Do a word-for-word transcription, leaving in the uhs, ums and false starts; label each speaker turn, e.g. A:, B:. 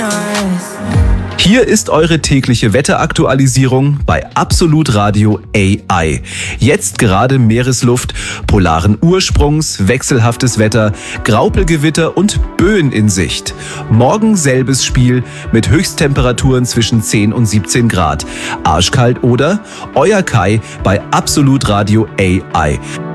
A: Hier ist eure tägliche Wetteraktualisierung bei Absolut Radio A I. Jetzt gerade Meeresluft, polaren Ursprungs, wechselhaftes Wetter, Graupelgewitter und Böen in Sicht. Morgen selbes Spiel mit Höchsttemperaturen zwischen zehn und siebzehn Grad. Arschkalt oder? Euer Kai bei Absolut Radio A I.